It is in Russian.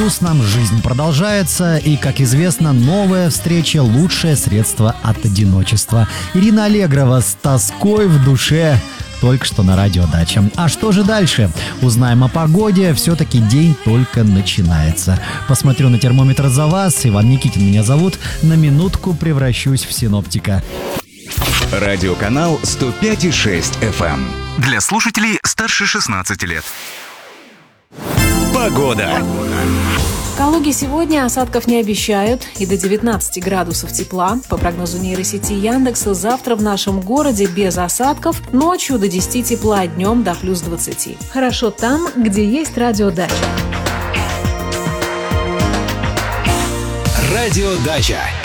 грустно, жизнь продолжается, и, как известно, новая встреча – лучшее средство от одиночества. Ирина Аллегрова с тоской в душе только что на радио «Дача». А что же дальше? Узнаем о погоде. Все-таки день только начинается. Посмотрю на термометр за вас. Иван Никитин меня зовут. На минутку превращусь в синоптика. Радиоканал 105,6 FM. Для слушателей старше 16 лет. Погода. В Калуге сегодня осадков не обещают и до 19 градусов тепла. По прогнозу нейросети Яндекса, завтра в нашем городе без осадков, ночью до 10 тепла, днем до плюс 20. Хорошо там, где есть радио «Дача». Радио «Дача».